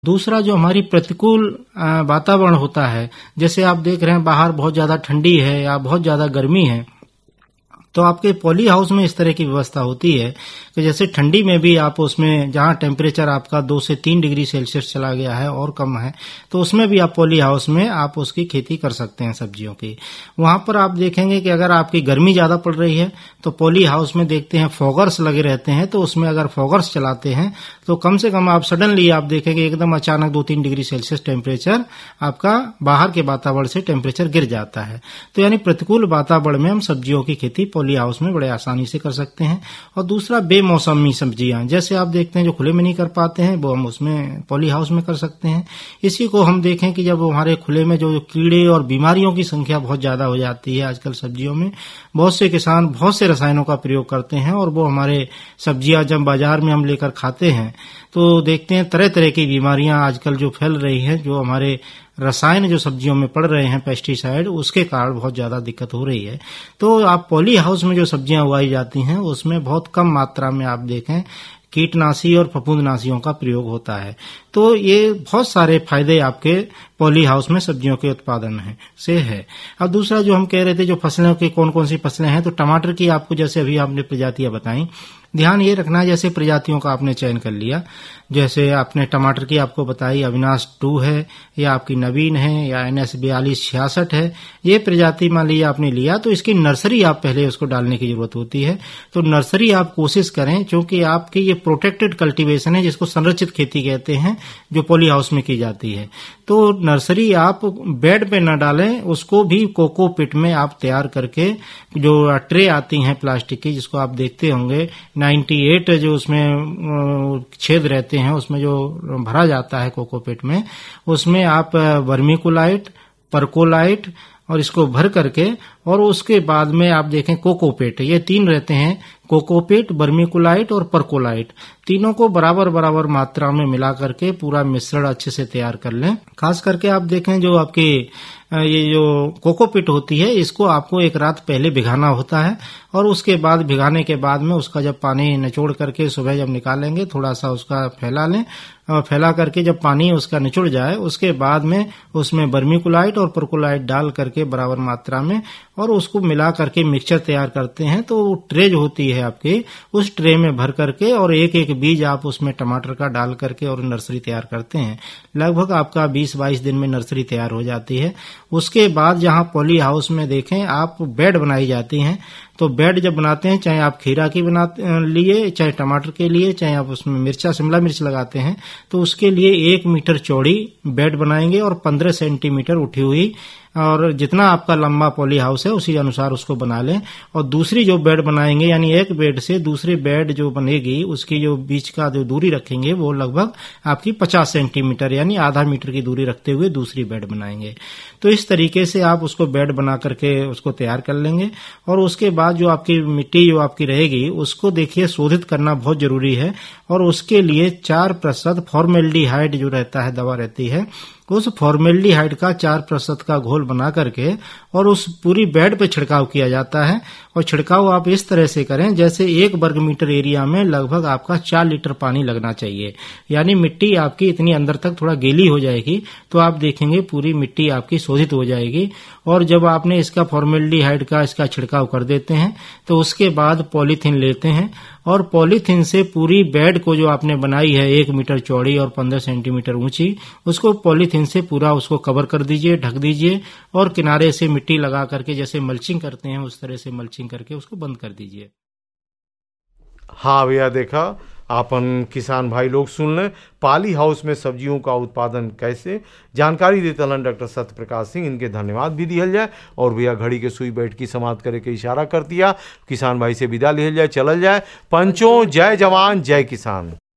दूसरा जो हमारी प्रतिकूल वातावरण होता है, जैसे आप देख रहे हैं बाहर बहुत ज्यादा ठंडी है या बहुत ज्यादा गर्मी है, तो आपके पॉली हाउस में इस तरह की व्यवस्था होती है कि जैसे ठंडी में भी आप उसमें जहां टेम्परेचर आपका 2 से 3 डिग्री सेल्सियस चला गया है और कम है, तो उसमें भी आप पॉली हाउस में आप उसकी खेती कर सकते हैं सब्जियों की। वहां पर आप देखेंगे कि अगर आपकी गर्मी ज्यादा पड़ रही है तो पॉली हाउस में देखते हैं फॉगर्स लगे रहते हैं, तो उसमें अगर फॉगर्स चलाते हैं तो कम से कम आप सडनली आप देखेंगे एकदम अचानक 2-3 डिग्री सेल्सियस टेम्परेचर आपका बाहर के वातावरण से टेम्परेचर गिर जाता है। तो यानी प्रतिकूल वातावरण में हम सब्जियों की खेती पॉली हाउस में बड़े आसानी से कर सकते हैं। और दूसरा बेमौसमी सब्जियां, जैसे आप देखते हैं जो खुले में नहीं कर पाते हैं वो हम उसमें पॉली हाउस में कर सकते हैं। इसी को हम देखें कि जब हमारे खुले में जो कीड़े और बीमारियों की संख्या बहुत ज्यादा हो जाती है आजकल सब्जियों में, बहुत से किसान बहुत से रसायनों का प्रयोग करते हैं और वो हमारे सब्जियां जब बाजार में हम लेकर खाते हैं तो देखते हैं तरह तरह की बीमारियां आजकल जो फैल रही हैं, जो हमारे रसायन जो सब्जियों में पड़ रहे हैं पेस्टिसाइड, उसके कारण बहुत ज्यादा दिक्कत हो रही है। तो आप पॉली हाउस में जो सब्जियां उगाई जाती हैं उसमें बहुत कम मात्रा में आप देखें कीटनाशी और फफूंदनाशियों का प्रयोग होता है। तो ये बहुत सारे फायदे आपके पॉली हाउस में सब्जियों के उत्पादन से है। अब दूसरा जो हम कह रहे थे जो फसलों की कौन कौन सी फसलें हैं, तो टमाटर की आपको जैसे अभी आपने प्रजातियां बताई, ध्यान ये रखना है जैसे प्रजातियों का आपने चयन कर लिया, जैसे आपने टमाटर की आपको बताई अविनाश 2 है या आपकी नवीन है या NS 4266 है, ये प्रजाति मान लीजिए आपने लिया तो इसकी नर्सरी आप पहले उसको डालने की जरूरत होती है। तो नर्सरी आप कोशिश करें, क्योंकि आपकी ये प्रोटेक्टेड कल्टीवेशन है जिसको संरक्षित खेती कहते हैं जो पॉली हाउस में की जाती है। तो नर्सरी आप बेड पे न डालें, उसको भी कोकोपिट में आप तैयार करके, जो ट्रे आती हैं प्लास्टिक की जिसको आप देखते होंगे 98 जो उसमें छेद रहते हैं उसमें जो भरा जाता है कोकोपिट में, उसमें आप वर्मीकुलाइट, परकोलाइट और इसको भर करके और उसके बाद में आप देखें कोकोपेट, ये 3 रहते हैं, कोकोपेट, वर्मीकुलाइट और परकोलाइट, तीनों को बराबर बराबर मात्रा में मिला करके पूरा मिश्रण अच्छे से तैयार कर लें। खास करके आप देखें जो आपकी ये जो कोकोपिट होती है इसको आपको एक रात पहले भिगाना होता है और उसके बाद भिगाने के बाद में उसका जब पानी निचोड़ करके सुबह जब निकालेंगे थोड़ा सा उसका फैला लें और फैला करके जब पानी उसका निचुड़ जाए उसके बाद में उसमें वर्मीकुलाइट और परकोलाइट डाल करके बराबर मात्रा में और उसको मिला करके मिक्सचर तैयार करते हैं। तो ट्रे जो होती है आपकी, उस ट्रे में भर करके और एक एक बीज आप उसमें टमाटर का डाल करके और नर्सरी तैयार करते हैं। लगभग आपका 20-22 दिन में नर्सरी तैयार हो जाती है। उसके बाद जहां पॉली हाउस में देखें आप बेड बनाई जाती हैं, तो बेड जब बनाते हैं, चाहे आप खीरा की लिए, चाहे टमाटर के लिए, चाहे आप उसमें मिर्चा शिमला मिर्च लगाते हैं, तो उसके लिए 1 मीटर चौड़ी बेड बनाएंगे और 15 सेंटीमीटर उठी हुई, और जितना आपका लंबा पॉली हाउस है उसी अनुसार उसको बना लें। और दूसरी जो बेड बनाएंगे यानी एक बेड से दूसरी बेड जो बनेगी उसकी जो बीच का जो दूरी रखेंगे वो लगभग आपकी 50 सेंटीमीटर यानी आधा मीटर की दूरी रखते हुए दूसरी बेड बनाएंगे। तो इस तरीके से आप उसको बेड बना करके उसको तैयार कर लेंगे। और उसके बाद जो आपकी मिट्टी जो आपकी रहेगी उसको देखिए शोधित करना बहुत जरूरी है, और उसके लिए 4% फॉर्मेल्डिहाइड जो रहता है दवा रहती है, उस फॉर्मेल्डिहाइड का 4% का घोल बना करके और उस पूरी बेड पे छिड़काव किया जाता है। और छिड़काव आप इस तरह से करें जैसे 1 वर्ग मीटर एरिया में लगभग आपका 4 लीटर पानी लगना चाहिए, यानी मिट्टी आपकी इतनी अंदर तक थोड़ा गीली हो जाएगी तो आप देखेंगे पूरी मिट्टी आपकी शोधित हो जाएगी। और जब आपने इसका फॉर्मेल्डिहाइड का इसका छिड़काव कर देते हैं तो उसके बाद पॉलीथीन लेते हैं और पॉलीथीन से पूरी बेड को जो आपने बनाई है 1 मीटर चौड़ी और 15 सेंटीमीटर ऊंची, उसको पॉलीथीन से पूरा उसको कवर कर दीजिए, ढक दीजिए और किनारे से मिट्टी लगा करके जैसे मल्चिंग करते हैं उस तरह से मल्चिंग करके उसको बंद कर दीजिए। हाँ भैया, देखा आपन किसान भाई लोग सुन लें पॉली हाउस में सब्जियों का उत्पादन कैसे, जानकारी देते हलन डॉक्टर सत्य प्रकाश सिंह, इनके धन्यवाद भी दिया जाए। और भैया घड़ी के सुई बैठ की समाप्त करे के इशारा कर दिया, किसान भाई से विदा लिहल जाए, चलल जाए। पंचों जय जवान जय किसान।